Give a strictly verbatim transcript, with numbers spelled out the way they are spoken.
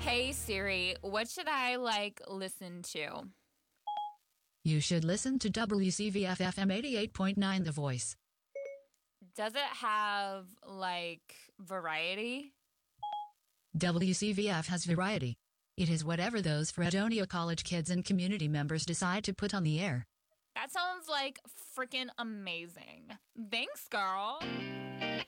Hey Siri, what should I like listen to? You should listen to W C V F F M eighty-eight point nine The Voice. Does it have like variety? W C V F has variety. It is whatever those Fredonia College kids and community members decide to put on the air. That sounds like freaking amazing. Thanks, girl.